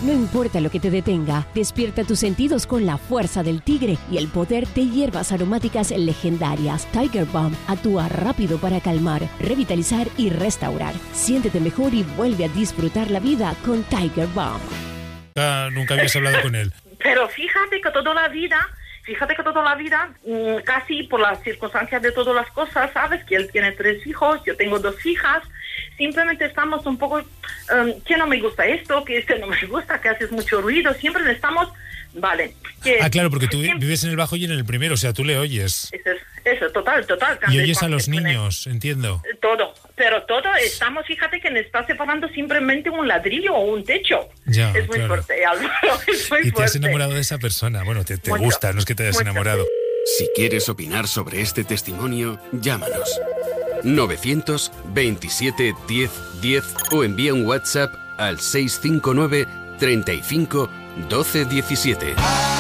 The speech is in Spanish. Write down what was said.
No importa lo que te detenga, despierta tus sentidos con la fuerza del tigre y el poder de hierbas aromáticas legendarias. Tiger Balm actúa rápido para calmar, revitalizar y restaurar. Siéntete mejor y vuelve a disfrutar la vida con Tiger Balm. Nunca habías hablado con él. Pero fíjate que toda la vida, casi por las circunstancias de todas las cosas, sabes que él tiene 3 hijos, yo tengo 2 hijas, simplemente estamos un poco, que no me gusta esto, que no me gusta, que haces mucho ruido, siempre estamos, vale. Claro, porque tú vives en el bajo y en el primero, o sea, tú le oyes. Eso, total. Y oyes a los niños, entiendo. Todo, estamos, fíjate que nos está separando simplemente un ladrillo o un techo. Ya, es muy fuerte, Álvaro, es muy fuerte. Y te has enamorado de esa persona, bueno, te gusta, no es que te hayas enamorado. Si quieres opinar sobre este testimonio, llámanos. 927 10 10 o envía un WhatsApp al 659 35 12 17.